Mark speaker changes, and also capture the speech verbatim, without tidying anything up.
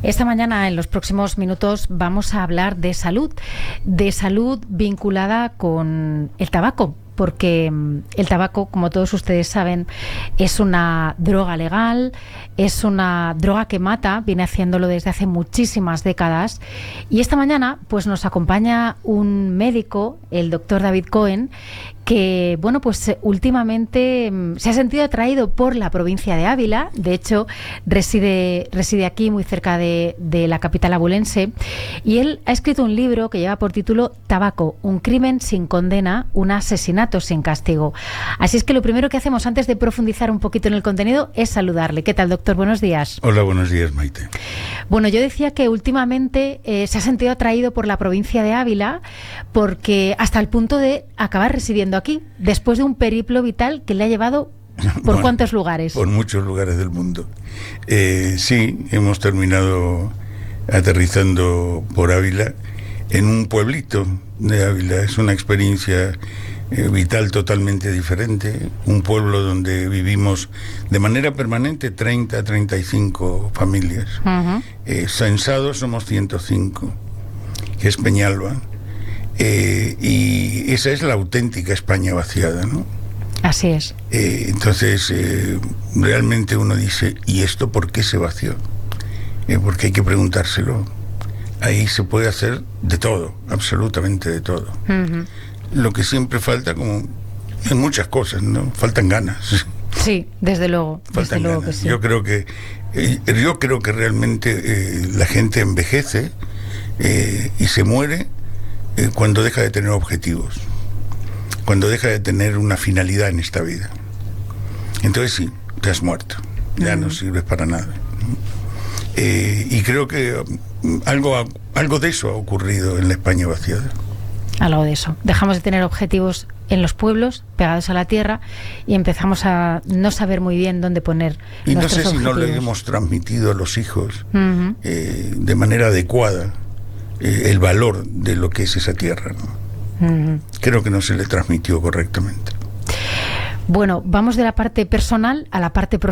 Speaker 1: Esta mañana, en los próximos minutos, vamos a hablar de salud, de salud vinculada con el tabaco, porque el tabaco, como todos ustedes saben, es una droga legal, es una droga que mata, viene haciéndolo desde hace muchísimas décadas. Y esta mañana pues nos acompaña un médico, el doctor David Cohen, que bueno pues últimamente se ha sentido atraído por la provincia de Ávila. De hecho, reside, reside aquí, muy cerca de, de la capital abulense, y él ha escrito un libro que lleva por título Tabaco, un crimen sin condena, un asesinato sin castigo. Así es que lo primero que hacemos antes de profundizar un poquito en el contenido es saludarle. ¿Qué tal, doctor? Buenos días.
Speaker 2: Hola, buenos días, Maite.
Speaker 1: Bueno, yo decía que últimamente eh, se ha sentido atraído por la provincia de Ávila, porque hasta el punto de acabar residiendo aquí, después de un periplo vital que le ha llevado ¿por bueno, cuántos lugares?
Speaker 2: Por muchos lugares del mundo. Eh, sí, hemos terminado aterrizando por Ávila, en un pueblito de Ávila. Es una experiencia eh, vital totalmente diferente, un pueblo donde vivimos de manera permanente treinta, treinta y cinco familias. Uh-huh. Eh, censados somos ciento cinco, que es Peñalba. Eh, y esa es la auténtica España vaciada, ¿no?
Speaker 1: Así es.
Speaker 2: Eh, entonces, eh, realmente uno dice, ¿y esto por qué se vació? Eh, porque hay que preguntárselo. Ahí se puede hacer de todo, absolutamente de todo. Uh-huh. Lo que siempre falta, como en muchas cosas, ¿no? Faltan ganas.
Speaker 1: Sí, desde luego.
Speaker 2: Faltan
Speaker 1: desde luego
Speaker 2: ganas.
Speaker 1: Que sí.
Speaker 2: Yo creo que, eh, yo creo que realmente eh, la gente envejece eh, y se muere Eh, cuando deja de tener objetivos, cuando deja de tener una finalidad en esta vida. Entonces sí, te has muerto, ya uh-huh. no sirves para nada. Eh, y creo que algo, algo de eso ha ocurrido en la España vaciada.
Speaker 1: Algo de eso. Dejamos de tener objetivos en los pueblos, pegados a la tierra, y empezamos a no saber muy bien dónde poner
Speaker 2: y
Speaker 1: nuestros
Speaker 2: no sé si
Speaker 1: objetivos.
Speaker 2: no le hemos transmitido a los hijos
Speaker 1: uh-huh.
Speaker 2: eh, de manera adecuada eh, el valor de lo que es esa tierra, ¿no? Uh-huh. Creo que no se le transmitió correctamente.
Speaker 1: Bueno, vamos de la parte personal a la parte profesional.